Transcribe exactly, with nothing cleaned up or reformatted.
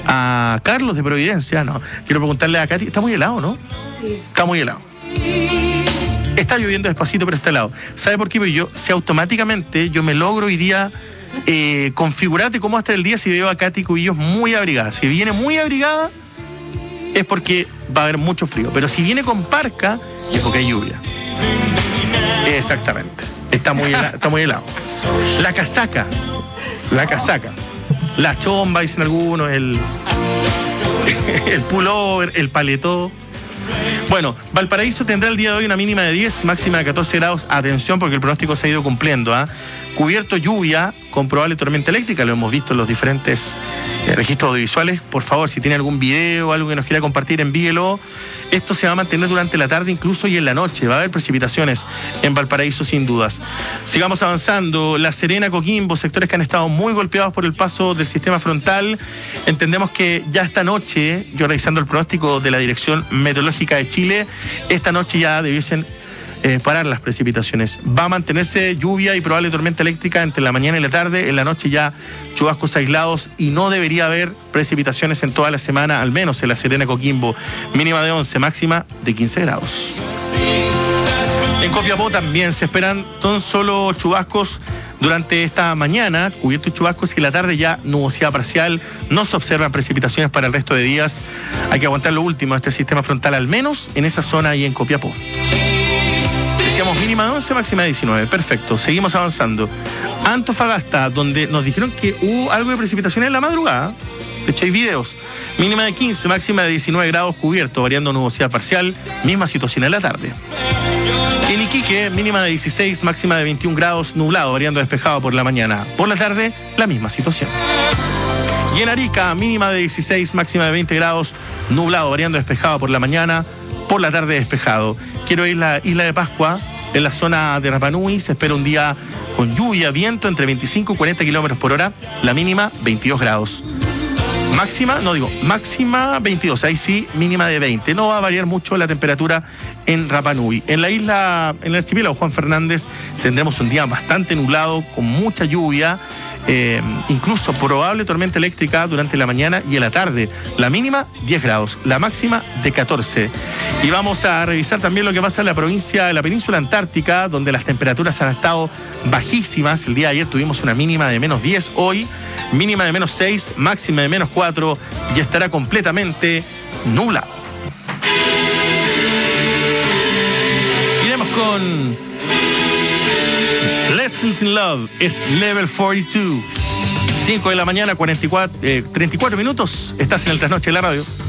a Carlos de Providencia. No, quiero preguntarle a Katy. Está muy helado, ¿no? Sí. Está muy helado. Está lloviendo despacito, pero está helado. ¿Sabe por qué? Porque yo, si automáticamente yo me logro hoy día eh, configurar de cómo va a estar el día si veo a Katy Cubillos muy abrigada. Si viene muy abrigada, es porque va a haber mucho frío. Pero si viene con parca, es porque hay lluvia. Exactamente. Está muy helado. Está muy helado. La casaca. La casaca. La chomba, dicen algunos, el, el pullover, el paletó. Bueno, Valparaíso tendrá el día de hoy una mínima de diez, máxima de catorce grados. Atención, porque el pronóstico se ha ido cumpliendo, ¿eh? Cubierto lluvia con probable tormenta eléctrica, lo hemos visto en los diferentes eh, registros audiovisuales. Por favor, si tiene algún video o algo que nos quiera compartir, envíelo. Esto se va a mantener durante la tarde incluso y en la noche. Va a haber precipitaciones en Valparaíso sin dudas. Sigamos avanzando. La Serena, Coquimbo, sectores que han estado muy golpeados por el paso del sistema frontal. Entendemos que ya esta noche, yo revisando el pronóstico de la Dirección Meteorológica de Chile, esta noche ya debiesen Eh, parar las precipitaciones. Va a mantenerse lluvia y probable tormenta eléctrica entre la mañana y la tarde. En la noche ya chubascos aislados y no debería haber precipitaciones en toda la semana, al menos en la Serena, Coquimbo. Mínima de once, máxima de quince grados. En Copiapó también se esperan tan solo chubascos durante esta mañana, cubiertos chubascos, y en la tarde ya nubosidad parcial. No se observan precipitaciones para el resto de días. Hay que aguantar lo último de este sistema frontal, al menos en esa zona y en Copiapó. Decíamos mínima de once, máxima de diecinueve. Perfecto, seguimos avanzando. Antofagasta, donde nos dijeron que hubo algo de precipitación en la madrugada. De hecho, hay videos. Mínima de quince, máxima de diecinueve grados cubierto, variando nubosidad parcial. Misma situación en la tarde. En Iquique, mínima de dieciséis, máxima de veintiún grados, nublado, variando despejado por la mañana. Por la tarde, la misma situación. Y en Arica, mínima de dieciséis, máxima de veinte grados, nublado, variando despejado por la mañana. Por la tarde despejado. Quiero ir a la Isla de Pascua, en la zona de Rapa Nui. Se espera un día con lluvia, viento entre veinticinco y cuarenta kilómetros por hora. La mínima, veintidós grados. Máxima, no digo, máxima veintidós. Ahí sí, mínima de veinte. No va a variar mucho la temperatura en Rapa Nui. En la isla, en el archipiélago Juan Fernández, tendremos un día bastante nublado, con mucha lluvia. Eh, incluso probable tormenta eléctrica durante la mañana y en la tarde. La mínima, diez grados. La máxima, de catorce. Y vamos a revisar también lo que pasa en la provincia de la península antártica, donde las temperaturas han estado bajísimas. El día de ayer tuvimos una mínima de menos diez. Hoy, mínima de menos seis, máxima de menos cuatro. Y estará completamente nublado. Iremos con Lessons in Love, es Level cuarenta y dos. cinco de la mañana, cuarenta y cuatro, eh, treinta y cuatro minutos. Estás en el Trasnoche de la Radio.